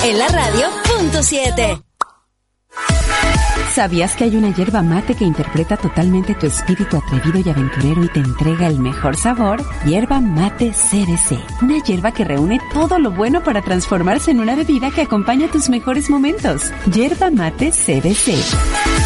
en la radio.7. ¿Sabías que hay una yerba mate que interpreta totalmente tu espíritu atrevido y aventurero y te entrega el mejor sabor? Yerba mate CBC. Una yerba que reúne todo lo bueno para transformarse en una bebida que acompaña tus mejores momentos. Yerba mate CBC.